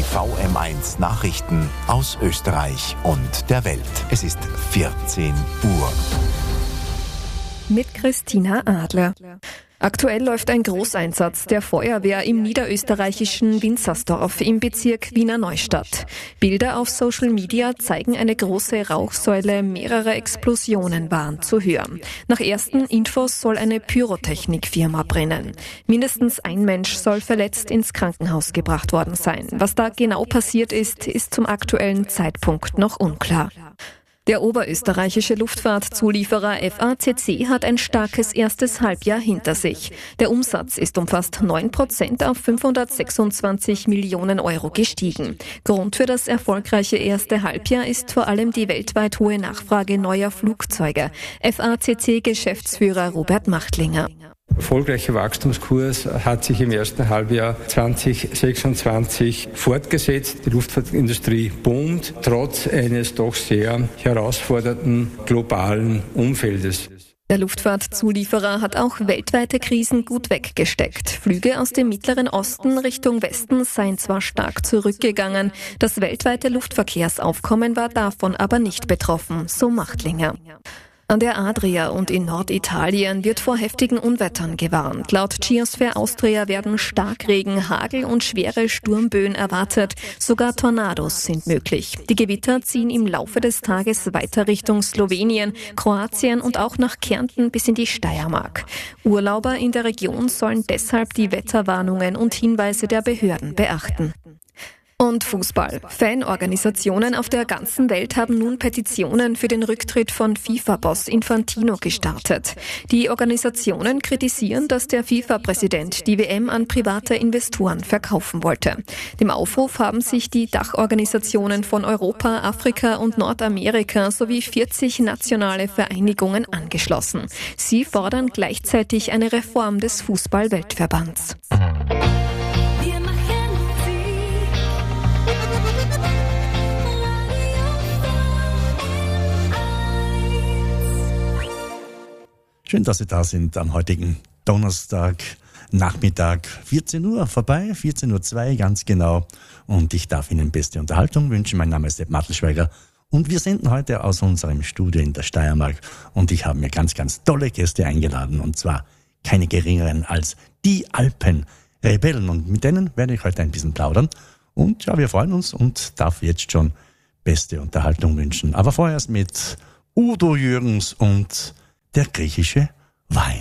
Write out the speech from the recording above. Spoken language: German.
Die VM1 Nachrichten aus Österreich und der Welt. Es ist 14 Uhr. Mit Christina Adler. Aktuell läuft ein Großeinsatz der Feuerwehr im niederösterreichischen Winzersdorf im Bezirk Wiener Neustadt. Bilder auf Social Media zeigen eine große Rauchsäule, mehrere Explosionen waren zu hören. Nach ersten Infos soll eine Pyrotechnikfirma brennen. Mindestens ein Mensch soll verletzt ins Krankenhaus gebracht worden sein. Was da genau passiert ist zum aktuellen Zeitpunkt noch unklar. Der oberösterreichische Luftfahrtzulieferer FACC hat ein starkes erstes Halbjahr hinter sich. Der Umsatz ist um fast 9% auf 526 Millionen Euro gestiegen. Grund für das erfolgreiche erste Halbjahr ist vor allem die weltweit hohe Nachfrage neuer Flugzeuge. FACC-Geschäftsführer Robert Machtlinger. Erfolgreicher Wachstumskurs hat sich im ersten Halbjahr 2026 fortgesetzt. Die Luftfahrtindustrie boomt, trotz eines doch sehr herausfordernden globalen Umfeldes. Der Luftfahrtzulieferer hat auch weltweite Krisen gut weggesteckt. Flüge aus dem Mittleren Osten Richtung Westen seien zwar stark zurückgegangen, das weltweite Luftverkehrsaufkommen war davon aber nicht betroffen, so Machtlinger. An der Adria und in Norditalien wird vor heftigen Unwettern gewarnt. Laut Geosphere Austria werden Starkregen, Hagel und schwere Sturmböen erwartet. Sogar Tornados sind möglich. Die Gewitter ziehen im Laufe des Tages weiter Richtung Slowenien, Kroatien und auch nach Kärnten bis in die Steiermark. Urlauber in der Region sollen deshalb die Wetterwarnungen und Hinweise der Behörden beachten. Und Fußball. Fanorganisationen auf der ganzen Welt haben nun Petitionen für den Rücktritt von FIFA-Boss Infantino gestartet. Die Organisationen kritisieren, dass der FIFA-Präsident die WM an private Investoren verkaufen wollte. Dem Aufruf haben sich die Dachorganisationen von Europa, Afrika und Nordamerika sowie 40 nationale Vereinigungen angeschlossen. Sie fordern gleichzeitig eine Reform des Fußball-Weltverbands. Schön, dass Sie da sind am heutigen Donnerstag, Nachmittag, 14 Uhr vorbei, 14.02 Uhr ganz genau. Und ich darf Ihnen beste Unterhaltung wünschen. Mein Name ist Sepp Mattelschweiger und wir senden heute aus unserem Studio in der Steiermark. Und ich habe mir ganz, ganz tolle Gäste eingeladen und zwar keine geringeren als die Alpenrebellen. Und mit denen werde ich heute ein bisschen plaudern. Und ja, wir freuen uns und darf jetzt schon beste Unterhaltung wünschen. Aber vorerst mit Udo Jürgens und der griechische Wein.